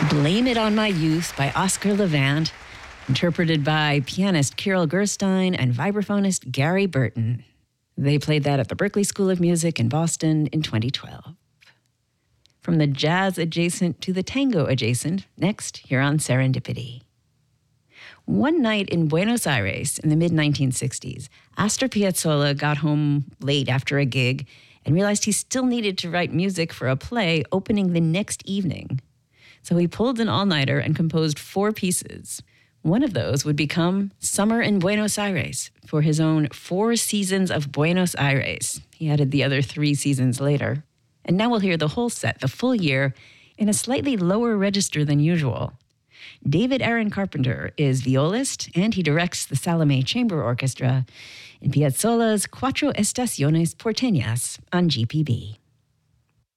Blame It on My Youth by Oscar Levant, interpreted by pianist Kirill Gerstein and vibraphonist Gary Burton. They played that at the Berklee School of Music in Boston in 2012. From the jazz adjacent to the tango adjacent, next here on Serendipity. One night in Buenos Aires in the mid-1960s, Astor Piazzolla got home late after a gig and realized he still needed to write music for a play opening the next evening. So he pulled an all-nighter and composed 4 pieces. One of those would become Summer in Buenos Aires for his own 4 Seasons of Buenos Aires. He added the other 3 seasons later. And now we'll hear the whole set, the full year, in a slightly lower register than usual. David Aaron Carpenter is violist, and he directs the Salome Chamber Orchestra in Piazzolla's Cuatro Estaciones Porteñas on GPB.